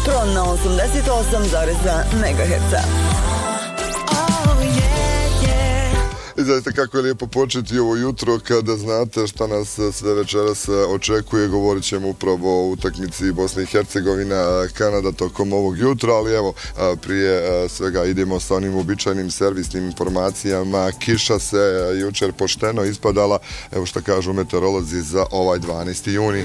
jutro na 88,2 MHz. I zaista kako je lijepo početi ovo jutro kada znate šta nas sve večeras očekuje. Govorit ćemo upravo o utakmici Bosne i Hercegovina, Kanada tokom ovog jutra, ali evo prije svega idemo sa onim uobičajenim servisnim informacijama. Kiša se jučer pošteno ispadala, evo šta kažu meteorolozi za ovaj 12. juni.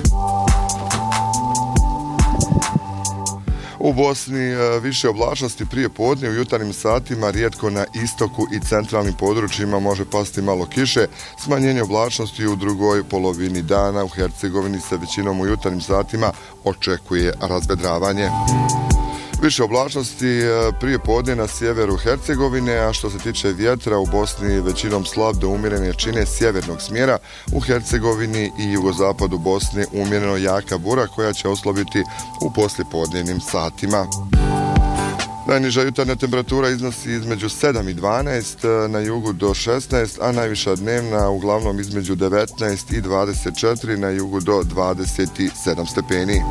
U Bosni više oblačnosti prije podne, u jutarnjim satima rijetko na istoku i centralnim područjima može pasti malo kiše. Smanjenje oblačnosti u drugoj polovini dana. U Hercegovini se većinom u jutarnjim satima očekuje razvedravanje. Više oblačnosti prije podne na sjeveru Hercegovine, a što se tiče vjetra u Bosni većinom slab do umjerene jačine sjevernog smjera. U Hercegovini i jugozapadu Bosne umjereno jaka bura koja će oslabiti u poslijepodnevnim satima. Najniža jutarnja temperatura iznosi između 7 i 12, na jugu do 16, a najviša dnevna uglavnom između 19 i 24, na jugu do 27 stepeni.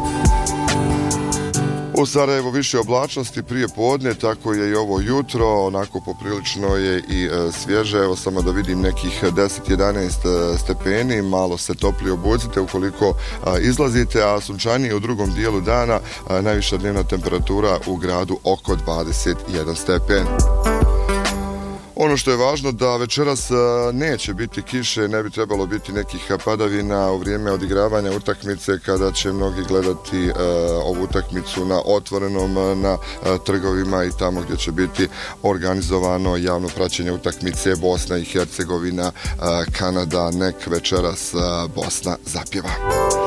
U Sarajevu više oblačnosti prije podne, tako je i ovo jutro, onako poprilično je i svježe, evo samo da vidim nekih 10-11 stepeni, malo se toplije obucite ukoliko izlazite, a sunčanije u drugom dijelu dana, najviša dnevna temperatura u gradu oko 21 stepen. Ono što je važno da večeras neće biti kiše, ne bi trebalo biti nekih padavina u vrijeme odigravanja utakmice kada će mnogi gledati ovu utakmicu na otvorenom, na trgovima i tamo gdje će biti organizovano javno praćenje utakmice Bosna i Hercegovina, Kanada, nek večeras Bosna zapjeva.